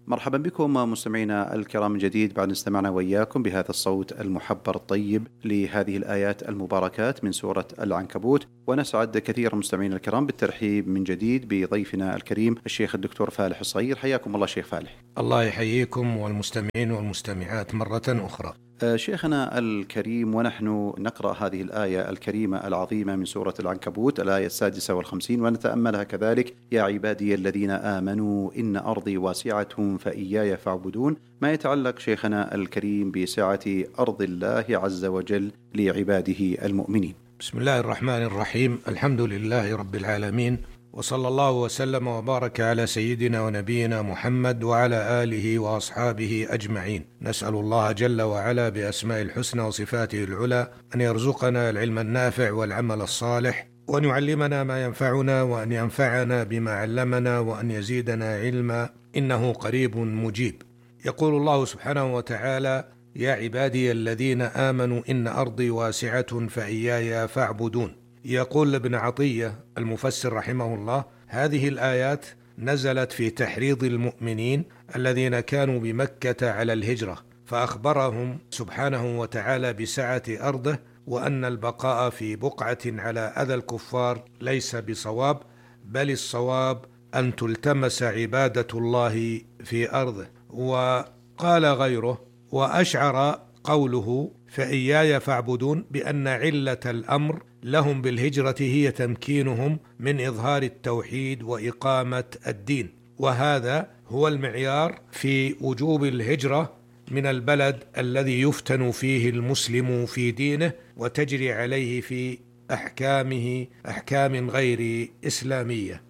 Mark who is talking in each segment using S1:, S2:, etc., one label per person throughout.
S1: مرحبا بكم مستمعينا الكرام من جديد بعد استمعنا وإياكم بهذا الصوت المحبر الطيب لهذه الآيات المباركات من سورة العنكبوت. ونسعد كثيرا مستمعينا الكرام بالترحيب من جديد بضيفنا الكريم الشيخ الدكتور فالح الصغير. حياكم الله شيخ فالح.
S2: الله يحييكم والمستمعين والمستمعات مرة أخرى.
S1: شيخنا الكريم، ونحن نقرأ هذه الآية الكريمة العظيمة من سورة العنكبوت الآية 56 ونتأملها كذلك: يا عبادي الذين آمنوا إن أرضي واسعة فإياي فاعبدون. ما يتعلق شيخنا الكريم بسعة أرض الله عز وجل لعباده المؤمنين؟
S2: بسم الله الرحمن الرحيم. الحمد لله رب العالمين، وصلى الله وسلم وبارك على سيدنا ونبينا محمد وعلى آله وأصحابه أجمعين. نسأل الله جل وعلا بأسماء الحسنى وصفاته العلى أن يرزقنا العلم النافع والعمل الصالح، وأن يعلمنا ما ينفعنا، وأن ينفعنا بما علمنا، وأن يزيدنا علما، إنه قريب مجيب. يقول الله سبحانه وتعالى: يا عبادي الذين آمنوا إن أرضي واسعة فإياي فاعبدون. يقول ابن عطية المفسر رحمه الله: هذه الآيات نزلت في تحريض المؤمنين الذين كانوا بمكة على الهجرة، فأخبرهم سبحانه وتعالى بسعة أرضه، وأن البقاء في بقعة على أذى الكفار ليس بصواب، بل الصواب أن تلتمس عبادة الله في أرضه. وقال غيره: وأشعر قوله فإياي فاعبدون بأن علة الأمر لهم بالهجرة هي تمكينهم من إظهار التوحيد وإقامة الدين، وهذا هو المعيار في وجوب الهجرة من البلد الذي يفتن فيه المسلم في دينه وتجري عليه في أحكامه أحكام غير إسلامية.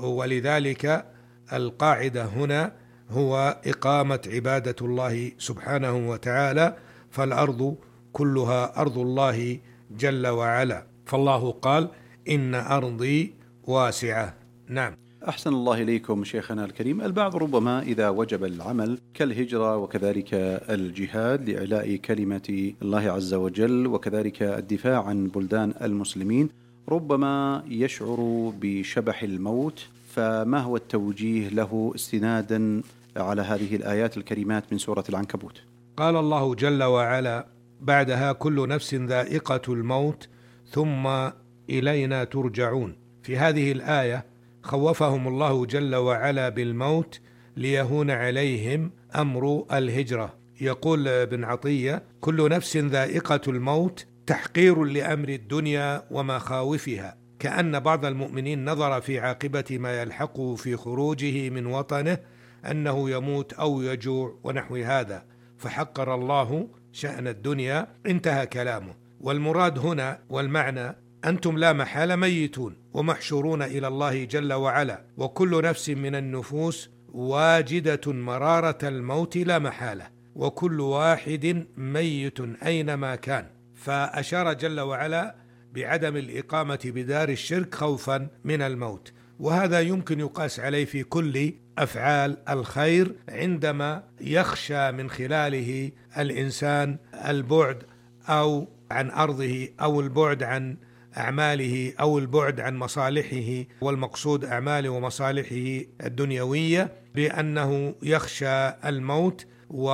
S2: ولذلك القاعدة هنا هو إقامة عبادة الله سبحانه وتعالى، فالأرض كلها أرض الله جل وعلا، فالله قال: إن أرضي واسعة. نعم.
S1: أحسن الله إليكم شيخنا الكريم. البعض ربما إذا وجب العمل كالهجرة وكذلك الجهاد لإعلاء كلمة الله عز وجل وكذلك الدفاع عن بلدان المسلمين، ربما يشعر بشبح الموت، فما هو التوجيه له استنادا على هذه الآيات الكريمات من سورة العنكبوت؟
S2: قال الله جل وعلا بعدها: كل نفس ذائقة الموت ثم إلينا ترجعون. في هذه الآية خوفهم الله جل وعلا بالموت ليهون عليهم أمر الهجرة. يقول ابن عطية: كل نفس ذائقة الموت تحقير لأمر الدنيا ومخاوفها، كأن بعض المؤمنين نظر في عاقبة ما يلحقه في خروجه من وطنه أنه يموت أو يجوع ونحو هذا، فحقر الله شأن الدنيا. انتهى كلامه. والمراد هنا والمعنى: أنتم لا محالة ميتون ومحشورون إلى الله جل وعلا، وكل نفس من النفوس واجدة مرارة الموت لا محالة، وكل واحد ميت أينما كان. فأشار جل وعلا بعدم الإقامة بدار الشرك خوفا من الموت، وهذا يمكن يقاس عليه في كل أفعال الخير، عندما يخشى من خلاله الإنسان البعد أو عن أرضه أو البعد عن أعماله أو البعد عن مصالحه، والمقصود أعماله ومصالحه الدنيوية، بأنه يخشى الموت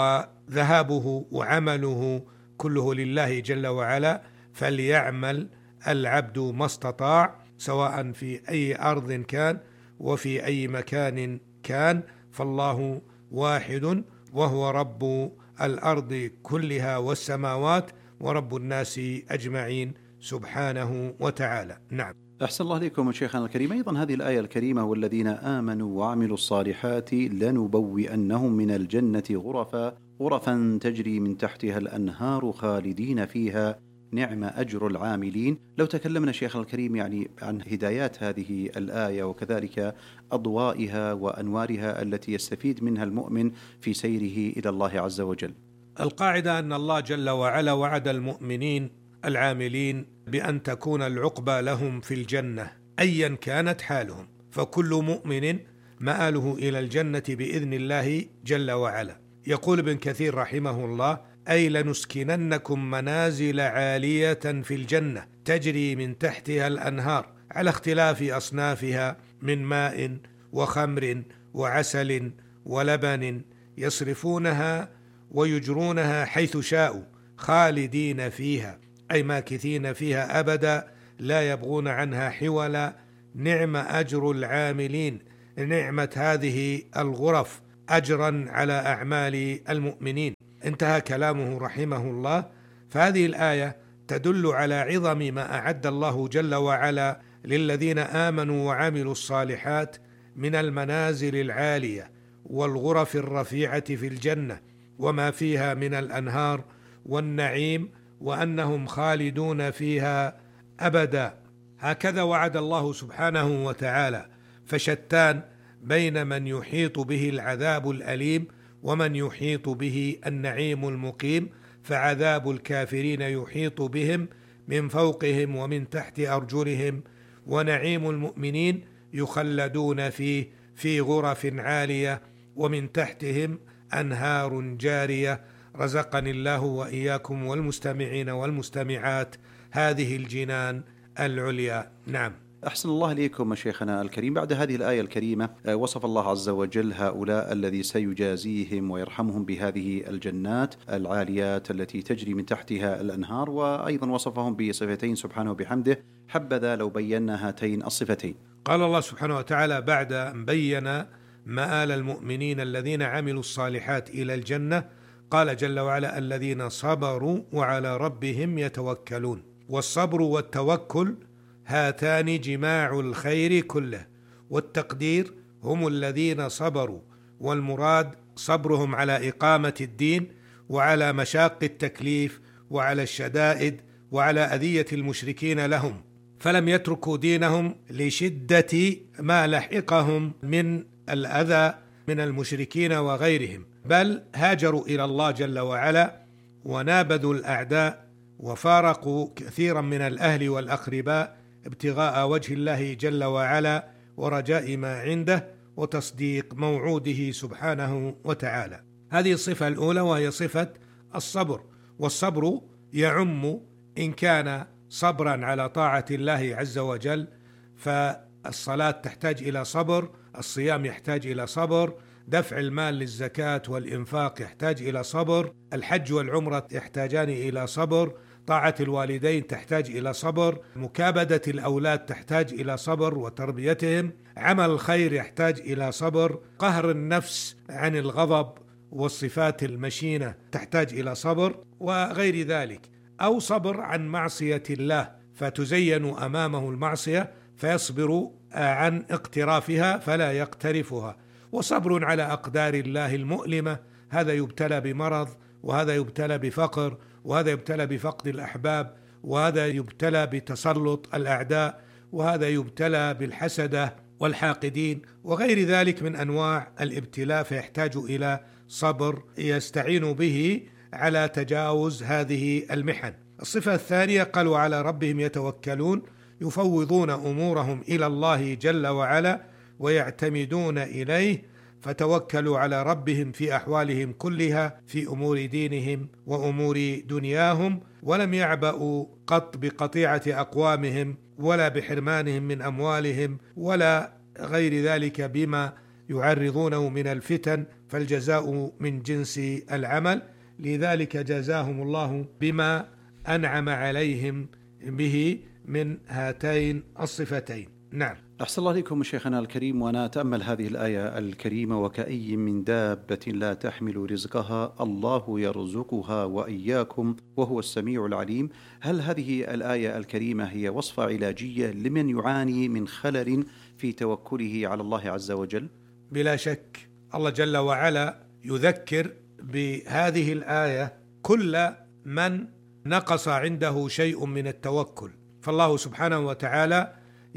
S2: وذهابه وعمله كله لله جل وعلا. فليعمل العبد ما استطاع، سواء في أي أرض كان وفي أي مكان كان، فالله واحد وهو رب الأرض كلها والسماوات ورب الناس أجمعين سبحانه وتعالى. نعم.
S1: أحسن الله عليكم شيخنا الكريم. أيضا هذه الآية الكريمة: والذين آمنوا وعملوا الصالحات لنبوئنهم من الجنة غرفا تجري من تحتها الأنهار خالدين فيها نعم أجر العاملين. لو تكلمنا شيخنا الكريم عن هدايات هذه الآية وكذلك أضوائها وأنوارها التي يستفيد منها المؤمن في سيره إلى الله عز وجل.
S2: القاعدة أن الله جل وعلا وعد المؤمنين العاملين بأن تكون العقبى لهم في الجنة أيا كانت حالهم، فكل مؤمن مآله إلى الجنة بإذن الله جل وعلا. يقول ابن كثير رحمه الله: أي لنسكننكم منازل عالية في الجنة تجري من تحتها الأنهار على اختلاف أصنافها من ماء وخمر وعسل ولبن يصرفونها ويجرونها حيث شاءوا خالدين فيها، أي ماكثين فيها أبدا لا يبغون عنها حولا. نعم أجر العاملين، نعمة هذه الغرف أجرا على أعمال المؤمنين. انتهى كلامه رحمه الله. فهذه الآية تدل على عظم ما أعد الله جل وعلا للذين آمنوا وعملوا الصالحات من المنازل العالية والغرف الرفيعة في الجنة وما فيها من الأنهار والنعيم، وأنهم خالدون فيها أبدا. هكذا وعد الله سبحانه وتعالى، فشتان بين من يحيط به العذاب الأليم ومن يحيط به النعيم المقيم. فعذاب الكافرين يحيط بهم من فوقهم ومن تحت أرجلهم، ونعيم المؤمنين يخلدون فيه في غرف عالية ومن تحتهم أنهار جارية. رزقني الله وإياكم والمستمعين والمستمعات هذه الجنان العليا. نعم.
S1: أحسن الله إليكم شيخنا الكريم. بعد هذه الآية الكريمة وصف الله عز وجل هؤلاء الذي سيجازيهم ويرحمهم بهذه الجنات العاليات التي تجري من تحتها الأنهار، وأيضا وصفهم بصفتين سبحانه بحمده. حبذا لو بينا هاتين الصفتين.
S2: قال الله سبحانه وتعالى بعد أن بين مآل المؤمنين الذين عملوا الصالحات إلى الجنة، قال جل وعلا: الذين صبروا وعلى ربهم يتوكلون. والصبر والتوكل هاتان جماع الخير كله، والتقدير هم الذين صبروا، والمراد صبرهم على إقامة الدين وعلى مشاق التكليف وعلى الشدائد وعلى أذية المشركين لهم، فلم يتركوا دينهم لشدة ما لحقهم من الأذى من المشركين وغيرهم، بل هاجروا إلى الله جل وعلا ونابذوا الأعداء وفارقوا كثيرا من الأهل والأقرباء ابتغاء وجه الله جل وعلا ورجاء ما عنده وتصديق موعوده سبحانه وتعالى. هذه الصفة الأولى وهي صفة الصبر. والصبر يعم إن كان صبرا على طاعة الله عز وجل، فالصلاة تحتاج إلى صبر، الصيام يحتاج إلى صبر، دفع المال للزكاة والإنفاق يحتاج إلى صبر، الحج والعمرة يحتاجان إلى صبر، طاعة الوالدين تحتاج إلى صبر، مكابدة الأولاد تحتاج إلى صبر وتربيتهم، عمل الخير يحتاج إلى صبر، قهر النفس عن الغضب والصفات المشينة تحتاج إلى صبر وغير ذلك، أو صبر عن معصية الله فتزين أمامه المعصية فيصبر عن اقترافها فلا يقترفها، وصبر على أقدار الله المؤلمة، هذا يبتلى بمرض، وهذا يبتلى بفقر، وهذا يبتلى بفقد الأحباب، وهذا يبتلى بتسلط الأعداء، وهذا يبتلى بالحسدة والحاقدين وغير ذلك من أنواع الابتلاء، فيحتاج إلى صبر يستعين به على تجاوز هذه المحن. الصفة الثانية قال: وعلى ربهم يتوكلون، يفوضون أمورهم إلى الله جل وعلا ويعتمدون إليه، فتوكلوا على ربهم في أحوالهم كلها، في أمور دينهم وأمور دنياهم، ولم يعبأوا قط بقطيعة أقوامهم ولا بحرمانهم من أموالهم ولا غير ذلك بما يعرضونه من الفتن، فالجزاء من جنس العمل، لذلك جزاهم الله بما أنعم عليهم به من هاتين الصفتين. نعم.
S1: أحسن الله عليكم شيخنا الكريم. وأنا أتأمل هذه الآية الكريمة: وكأي من دابة لا تحمل رزقها الله يرزقها وإياكم وهو السميع العليم. هل هذه الآية الكريمة هي وصفة علاجية لمن يعاني من خلل في توكله على الله عز وجل؟
S2: بلا شك الله جل وعلا يذكر بهذه الآية كل من نقص عنده شيء من التوكل، فالله سبحانه وتعالى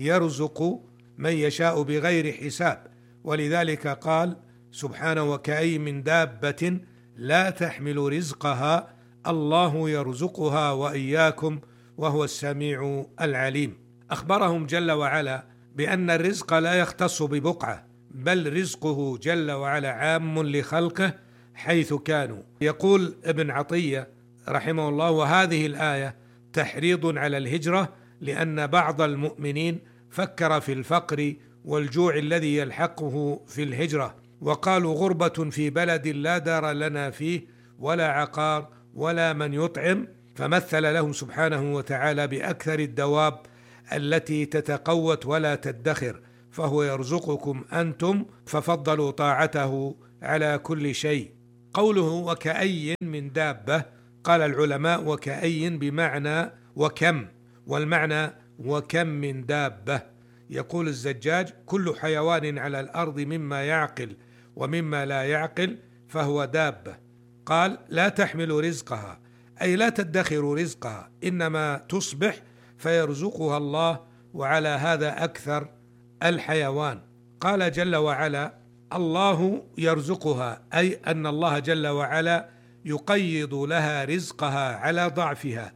S2: يرزق من يشاء بغير حساب، ولذلك قال سبحانه: وكأي من دابة لا تحمل رزقها الله يرزقها وإياكم وهو السميع العليم. أخبرهم جل وعلا بأن الرزق لا يختص ببقعة، بل رزقه جل وعلا عام لخلقه حيث كانوا. يقول ابن عطية رحمه الله: وهذه الآية تحريض على الهجرة، لأن بعض المؤمنين فكر في الفقر والجوع الذي يلحقه في الهجرة، وقالوا غربة في بلد لا دار لنا فيه ولا عقار ولا من يطعم، فمثل لهم سبحانه وتعالى بأكثر الدواب التي تتقوت ولا تدخر، فهو يرزقكم أنتم، ففضلوا طاعته على كل شيء. قوله وكأي من دابة، قال العلماء وكأي بمعنى وكم، والمعنى وكم من دابة. يقول الزجاج كل حيوان على الأرض مما يعقل ومما لا يعقل فهو دابة. قال لا تحمل رزقها، أي لا تدخر رزقها، إنما تصبح فيرزقها الله، وعلى هذا أكثر الحيوان. قال جل وعلا الله يرزقها، أي أن الله جل وعلا يقيض لها رزقها على ضعفها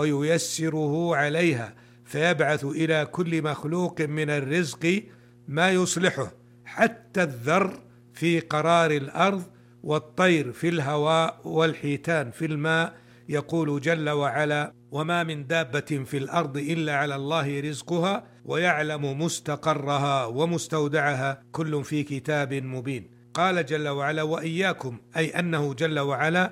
S2: وييسره عليها، فيبعث إلى كل مخلوق من الرزق ما يصلحه، حتى الذر في قرار الأرض والطير في الهواء والحيتان في الماء. يقول جل وعلا وما من دابة في الأرض إلا على الله رزقها ويعلم مستقرها ومستودعها كل في كتاب مبين. قال جل وعلا وإياكم، أي أنه جل وعلا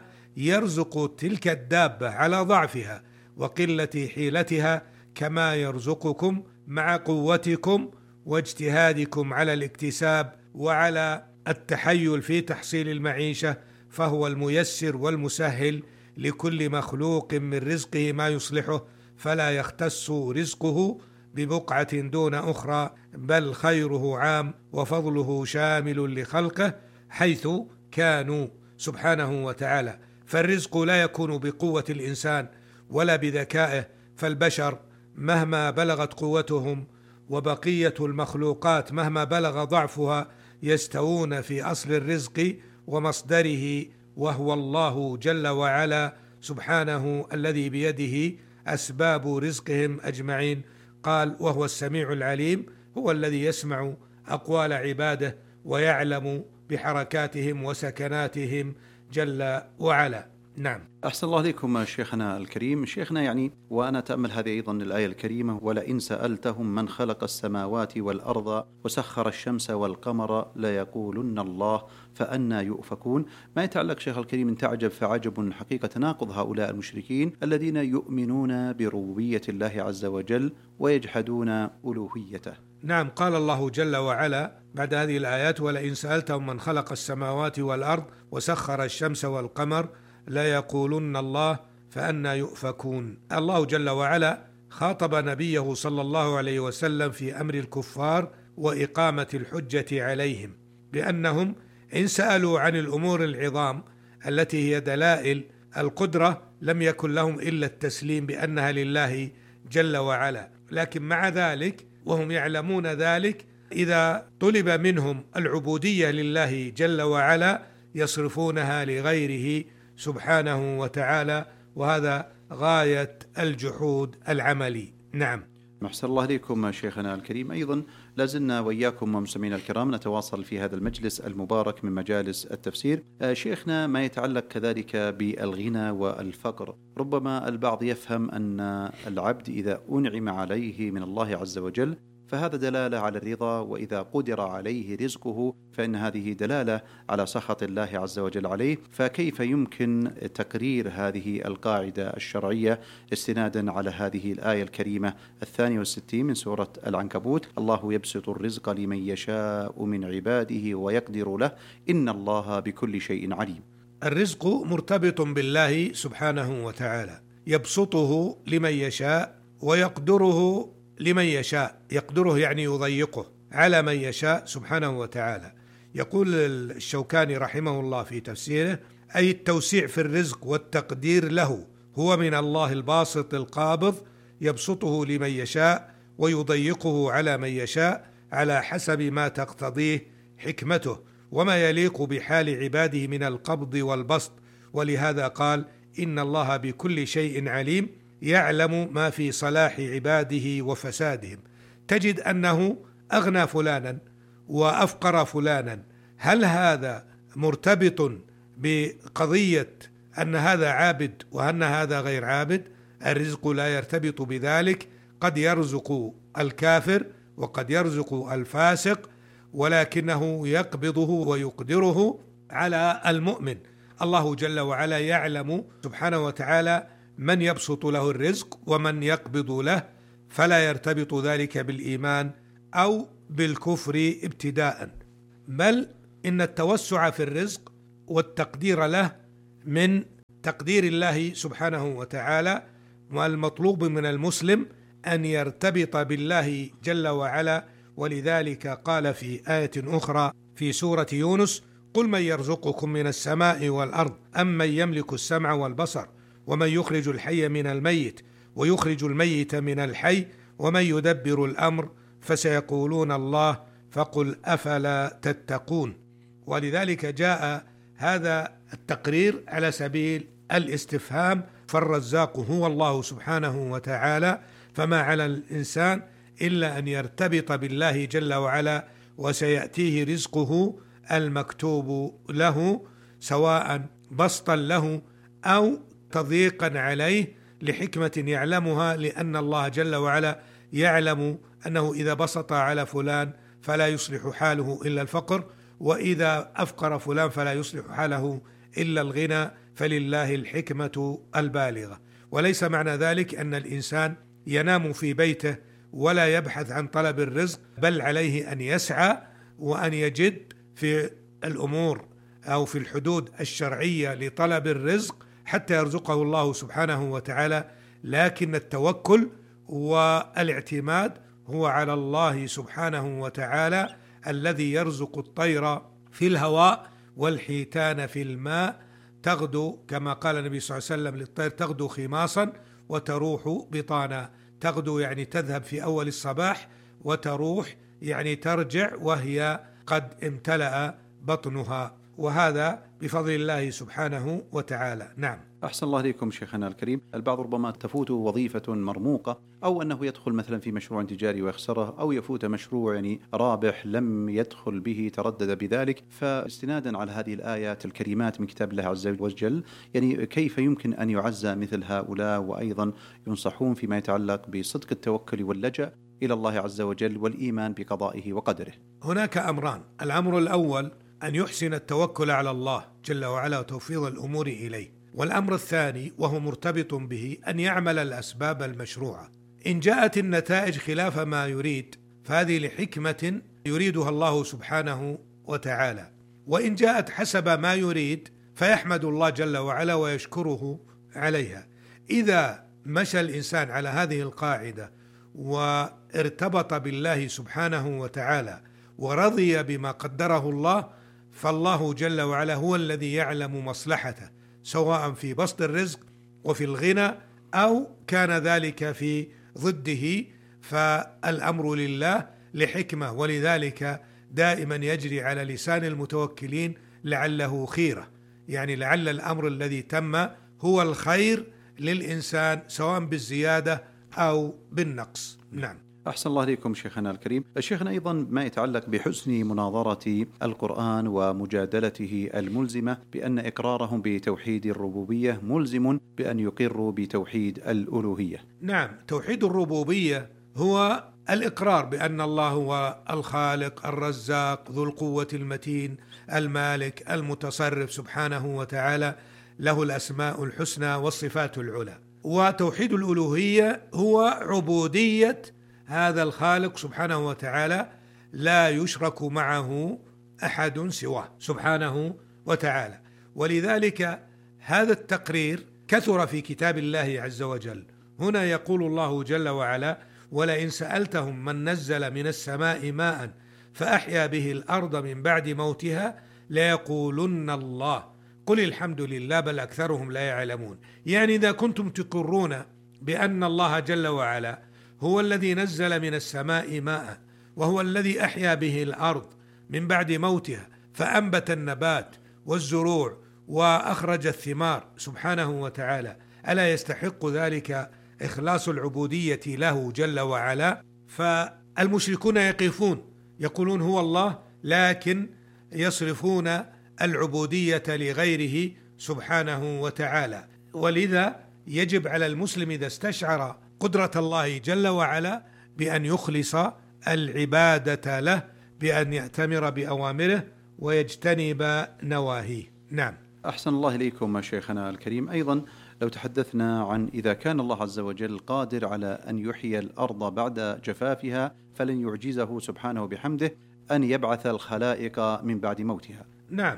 S2: يرزق تلك الدابة على ضعفها وقلة حيلتها، كما يرزقكم مع قوتكم واجتهادكم على الاكتساب وعلى التحيل في تحصيل المعيشة، فهو الميسر والمسهل لكل مخلوق من رزقه ما يصلحه، فلا يختص رزقه ببقعة دون أخرى، بل خيره عام وفضله شامل لخلقه حيث كانوا سبحانه وتعالى. فالرزق لا يكون بقوة الإنسان ولا بذكائه، فالبشر مهما بلغت قوتهم وبقية المخلوقات مهما بلغ ضعفها يستوون في أصل الرزق ومصدره، وهو الله جل وعلا سبحانه الذي بيده أسباب رزقهم أجمعين. قال وهو السميع العليم، هو الذي يسمع أقوال عباده ويعلم بحركاتهم وسكناتهم جل وعلا. نعم.
S1: أحسن الله عليكم شيخنا الكريم. شيخنا يعني وأنا أتأمل هذه أيضا الآية الكريمة ولئن سألتهم من خلق السماوات والأرض وسخر الشمس والقمر ليقولن الله فأنى يؤفكون. ما يتعلق شيخ الكريم من تعجب فعجب حقيقة تناقض هؤلاء المشركين الذين يؤمنون بربوبية الله عز وجل ويجحدون ألوهيته.
S2: نعم. قال الله جل وعلا بعد هذه الآيات ولئن سألتهم من خلق السماوات والأرض وسخر الشمس والقمر ليقولن الله فأنى يؤفكون. الله جل وعلا خاطب نبيه صلى الله عليه وسلم في أمر الكفار وإقامة الحجة عليهم بأنهم إن سألوا عن الأمور العظام التي هي دلائل القدرة لم يكن لهم إلا التسليم بأنها لله جل وعلا، لكن مع ذلك وهم يعلمون ذلك إذا طلب منهم العبودية لله جل وعلا يصرفونها لغيره سبحانه وتعالى، وهذا غاية الجحود العملي. نعم.
S1: أحسن الله عليكم شيخنا الكريم. أيضا لازلنا وإياكم ومستمعينا الكرام نتواصل في هذا المجلس المبارك من مجالس التفسير. شيخنا ما يتعلق كذلك بالغنى والفقر، ربما البعض يفهم أن العبد إذا أنعم عليه من الله عز وجل فهذا دلالة على الرضا، وإذا قدر عليه رزقه فإن هذه دلالة على سخط الله عز وجل عليه. فكيف يمكن تقرير هذه القاعدة الشرعية استنادا على هذه الآية الكريمة 62 من سورة العنكبوت الله يبسط الرزق لمن يشاء من عباده ويقدر له إن الله بكل شيء عليم.
S2: الرزق مرتبط بالله سبحانه وتعالى، يبسطه لمن يشاء ويقدره لمن يشاء، يقدره يعني يضيقه على من يشاء سبحانه وتعالى. يقول الشوكاني رحمه الله في تفسيره أي التوسيع في الرزق والتقدير له هو من الله الباسط القابض، يبسطه لمن يشاء ويضيقه على من يشاء على حسب ما تقتضيه حكمته وما يليق بحال عباده من القبض والبسط. ولهذا قال إن الله بكل شيء عليم، يعلم ما في صلاح عباده وفسادهم. تجد أنه أغنى فلانا وأفقر فلانا، هل هذا مرتبط بقضية أن هذا عابد وأن هذا غير عابد؟ الرزق لا يرتبط بذلك، قد يرزق الكافر وقد يرزق الفاسق، ولكنه يقبضه ويقدره على المؤمن. الله جل وعلا يعلم سبحانه وتعالى من يبسط له الرزق ومن يقبض له، فلا يرتبط ذلك بالإيمان أو بالكفر ابتداء، بل إن التوسع في الرزق والتقدير له من تقدير الله سبحانه وتعالى، والمطلوب من المسلم أن يرتبط بالله جل وعلا. ولذلك قال في آية أخرى في سورة يونس: قل من يرزقكم من السماء والأرض أم من يملك السمع والبصر ومن يخرج الحي من الميت ويخرج الميت من الحي ومن يدبر الأمر فسيقولون الله فقل أفلا تتقون. ولذلك جاء هذا التقرير على سبيل الاستفهام، فالرزاق هو الله سبحانه وتعالى، فما على الإنسان إلا أن يرتبط بالله جل وعلا، وسيأتيه رزقه المكتوب له، سواء بسطا له أو تضييقا عليه لحكمة يعلمها، لأن الله جل وعلا يعلم أنه إذا بسط على فلان فلا يصلح حاله إلا الفقر، وإذا أفقر فلان فلا يصلح حاله إلا الغنى، فلله الحكمة البالغة. وليس معنى ذلك أن الإنسان ينام في بيته ولا يبحث عن طلب الرزق، بل عليه أن يسعى وأن يجد في الأمور أو في الحدود الشرعية لطلب الرزق حتى يرزقه الله سبحانه وتعالى. لكن التوكل والاعتماد هو على الله سبحانه وتعالى الذي يرزق الطير في الهواء والحيتان في الماء، تغدو كما قال النبي صلى الله عليه وسلم للطير: تغدو خماصا وتروح بطانا. تغدو يعني تذهب في أول الصباح، وتروح يعني ترجع وهي قد امتلأ بطنها، وهذا بفضل الله سبحانه وتعالى. نعم.
S1: أحسن الله إليكم شيخنا الكريم. البعض ربما تفوته وظيفة مرموقة، أو أنه يدخل مثلا في مشروع تجاري ويخسره، أو يفوت مشروع يعني رابح لم يدخل به، تردد بذلك. فاستنادا على هذه الآيات الكريمات من كتاب الله عز وجل، يعني كيف يمكن أن يعزى مثل هؤلاء، وأيضا ينصحون فيما يتعلق بصدق التوكل واللجأ إلى الله عز وجل والإيمان بقضائه وقدره؟
S2: هناك أمران: الأمر الأول أن يحسن التوكل على الله جل وعلا وتوفيض الأمور إليه، والأمر الثاني وهو مرتبط به أن يعمل الأسباب المشروعة. إن جاءت النتائج خلاف ما يريد فهذه لحكمة يريدها الله سبحانه وتعالى، وإن جاءت حسب ما يريد فيحمد الله جل وعلا ويشكره عليها. إذا مشى الإنسان على هذه القاعدة وارتبط بالله سبحانه وتعالى ورضي بما قدره الله، فالله جل وعلا هو الذي يعلم مصلحته، سواء في بسط الرزق وفي الغنى أو كان ذلك في ضده، فالأمر لله لحكمة. ولذلك دائما يجري على لسان المتوكلين لعله خيرة، يعني لعل الأمر الذي تم هو الخير للإنسان سواء بالزيادة أو بالنقص. نعم.
S1: أحسن الله إليكم شيخنا الكريم. شيخنا أيضا ما يتعلق بحسن مناظرة القرآن ومجادلته الملزمة بأن إقرارهم بتوحيد الربوبية ملزم بأن يقروا بتوحيد الألوهية.
S2: نعم، توحيد الربوبية هو الإقرار بأن الله هو الخالق الرزاق ذو القوة المتين المالك المتصرف سبحانه وتعالى، له الأسماء الحسنى والصفات العلى. وتوحيد الألوهية هو عبودية هذا الخالق سبحانه وتعالى، لا يشرك معه أحد سواه سبحانه وتعالى. ولذلك هذا التقرير كثر في كتاب الله عز وجل. هنا يقول الله جل وعلا: ولئن سألتهم من نزل من السماء ماء فأحيا به الأرض من بعد موتها ليقولن الله قل الحمد لله بل أكثرهم لا يعلمون. يعني إذا كنتم تقرون بأن الله جل وعلا هو الذي نزل من السماء ماء، وهو الذي أحيا به الأرض من بعد موتها فأنبت النبات والزروع وأخرج الثمار سبحانه وتعالى، ألا يستحق ذلك إخلاص العبودية له جل وعلا؟ فالمشركون يقفون يقولون هو الله، لكن يصرفون العبودية لغيره سبحانه وتعالى. ولذا يجب على المسلم إذا استشعر قدرة الله جل وعلا بأن يخلص العبادة له بأن يأتمر بأوامره ويجتنب نواهيه. نعم.
S1: أحسن الله إليكم شيخنا الكريم. أيضا لو تحدثنا عن إذا كان الله عز وجل قادر على أن يحيي الأرض بعد جفافها فلن يعجزه سبحانه بحمده أن يبعث الخلائق من بعد موتها.
S2: نعم،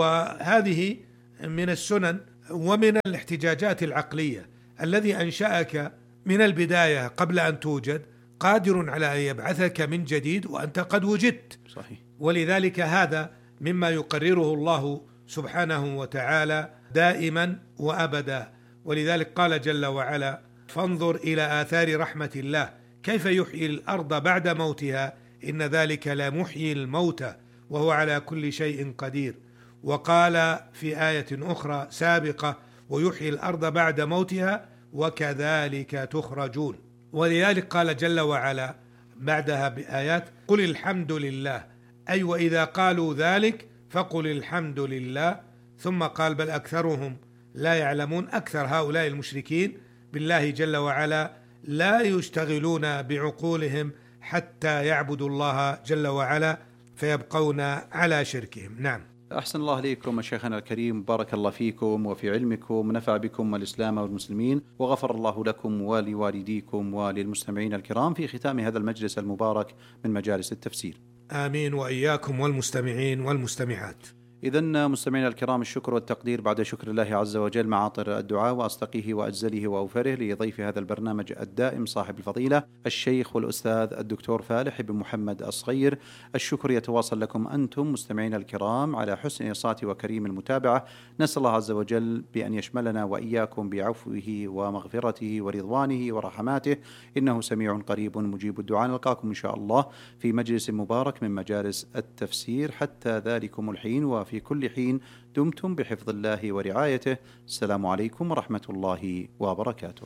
S2: وهذه من السنن ومن الاحتجاجات العقلية. الذي أنشأك من البداية قبل أن توجد قادر على أن يبعثك من جديد وأنت قد وجدت.
S1: صحيح.
S2: ولذلك هذا مما يقرره الله سبحانه وتعالى دائما وأبدا. ولذلك قال جل وعلا: فانظر إلى آثار رحمة الله كيف يحيي الأرض بعد موتها إن ذلك لمحيي الموتى وهو على كل شيء قدير. وقال في آية أخرى سابقة: ويحيي الأرض بعد موتها وكذلك تخرجون. ولذلك قال جل وعلا بعدها بآيات: قل الحمد لله، أي وإذا قالوا ذلك فقل الحمد لله. ثم قال: بل أكثرهم لا يعلمون. أكثر هؤلاء المشركين بالله جل وعلا لا يشتغلون بعقولهم حتى يعبدوا الله جل وعلا فيبقون على شركهم. نعم.
S1: أحسن الله إليكم شيخنا الكريم، بارك الله فيكم وفي علمكم، ونفع بكم الإسلام والمسلمين، وغفر الله لكم ولوالديكم وللمستمعين الكرام في ختام هذا المجلس المبارك من مجالس التفسير.
S2: آمين وإياكم والمستمعين والمستمعات.
S1: إذن مستمعينا الكرام، الشكر والتقدير بعد شكر الله عز وجل معاطر الدعاء وأصدقه وأجزله وأوفره لضيف هذا البرنامج الدائم صاحب الفضيلة الشيخ والأستاذ الدكتور فالح بن محمد الصغير. الشكر يتواصل لكم أنتم مستمعينا الكرام على حسن إنصات وكريم المتابعة. نسأل الله عز وجل بأن يشملنا وإياكم بعفوه ومغفرته ورضوانه ورحماته، إنه سميع قريب مجيب الدعاء. نلقاكم إن شاء الله في مجلس مبارك من مجالس التفسير. حتى ذلكم الحين وفي كل حين دمتم بحفظ الله ورعايته. السلام عليكم ورحمة الله وبركاته.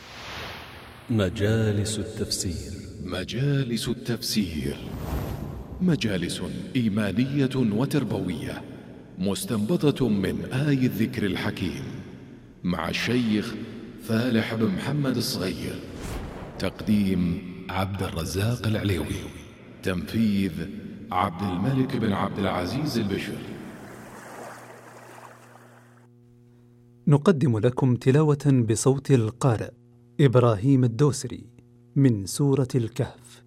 S3: مجالس التفسير.
S4: مجالس التفسير مجالس إيمانية وتربوية مستنبطة من آي الذكر الحكيم مع الشيخ فالح بن محمد الصغير. تقديم عبد الرزاق العليوي. تنفيذ عبد الملك بن عبد العزيز البشر.
S5: نقدم لكم تلاوة بصوت القارئ إبراهيم الدوسري من سورة الكهف.